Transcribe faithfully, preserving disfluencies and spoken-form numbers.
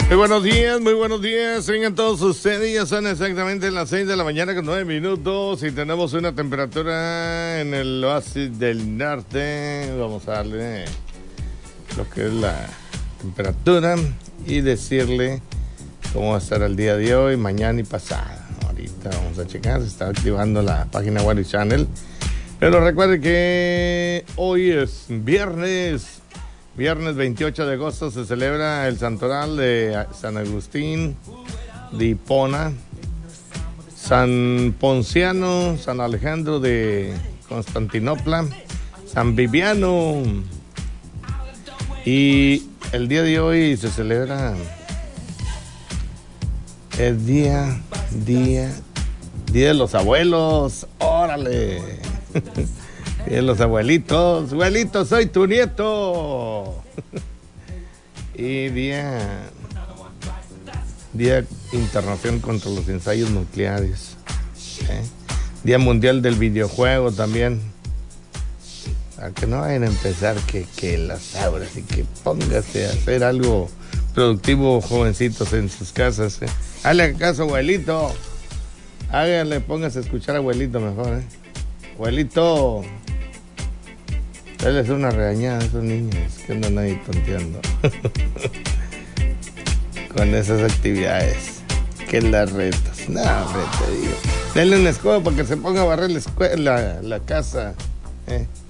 Muy buenos días, muy buenos días. Vengan todos ustedes, ya son exactamente las seis de la mañana con nueve minutos y tenemos una temperatura en el oasis del norte. Vamos a darle lo que es la temperatura y decirle cómo va a estar el día de hoy, mañana y pasado. Ahorita vamos a checar, se está activando la página Weather Channel. Pero recuerde que hoy es viernes. Viernes veintiocho de agosto se celebra el santoral de San Agustín de Hipona, San Ponciano, San Alejandro de Constantinopla, San Viviano. Y el día de hoy se celebra el día, día, día de los abuelos. ¡Órale! Y los abuelitos, abuelitos, soy tu nieto. Y día, día internacional contra los ensayos nucleares. ¿Eh? Día mundial del videojuego también. Para que no vayan a empezar que, que las abras y que póngase a hacer algo productivo, jovencitos, en sus casas. ¿Eh? Háganle caso, abuelito. Háganle, póngase a escuchar a abuelito mejor. ¿Eh? Abuelito. Él es una regañada a esos niños que andan ahí tonteando con esas actividades. Que las retas. No, hombre, te digo. Denle una escoba para que se ponga a barrer la, escuela, la, la casa. ¿Eh?